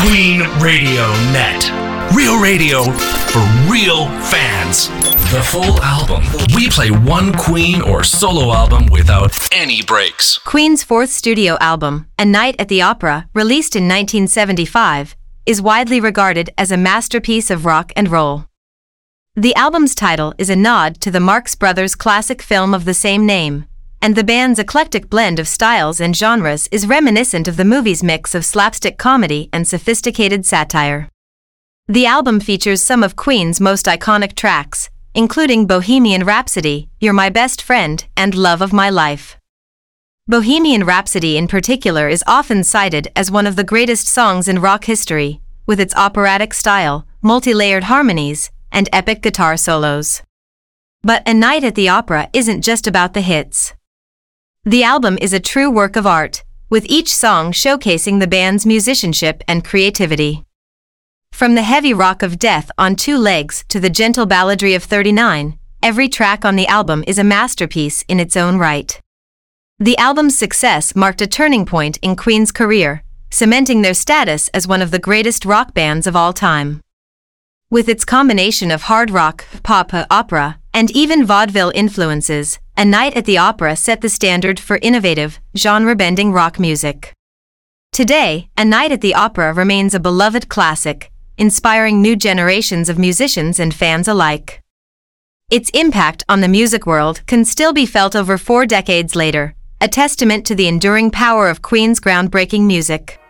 Queen Radio Net. Real radio for real fans. The full album. We play one Queen or solo album without any breaks. Queen's fourth studio album, A Night at the Opera, released in 1975, is widely regarded as a masterpiece of rock and roll. The album's title is a nod to the Marx Brothers' classic film of the same name, and the band's eclectic blend of styles and genres is reminiscent of the movie's mix of slapstick comedy and sophisticated satire. The album features some of Queen's most iconic tracks, including Bohemian Rhapsody, You're My Best Friend, and Love of My Life. Bohemian Rhapsody in particular is often cited as one of the greatest songs in rock history, with its operatic style, multi-layered harmonies, and epic guitar solos. But A Night at the Opera isn't just about the hits. The album is a true work of art, with each song showcasing the band's musicianship and creativity. From the heavy rock of Death on Two Legs to the gentle balladry of 39, every track on the album is a masterpiece in its own right. The album's success marked a turning point in Queen's career, cementing their status as one of the greatest rock bands of all time. With its combination of hard rock, pop, opera, and even vaudeville influences, A Night at the Opera set the standard for innovative, genre-bending rock music. Today, A Night at the Opera remains a beloved classic, inspiring new generations of musicians and fans alike. Its impact on the music world can still be felt over 4 decades later, a testament to the enduring power of Queen's groundbreaking music.